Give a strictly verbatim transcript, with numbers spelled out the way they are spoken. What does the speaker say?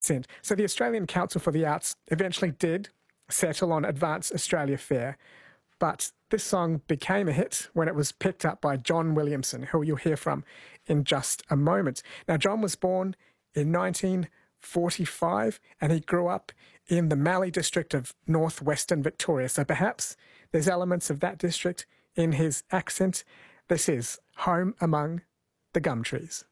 So the Australian Council for the Arts eventually did settle on Advance Australia Fair, but this song became a hit when it was picked up by John Williamson, who you'll hear from in just a moment. Now, John was born in nineteen forty-five and he grew up in the Mallee district of northwestern Victoria, so perhaps there's elements of that district in his accent. This is Home Among the Gum Trees.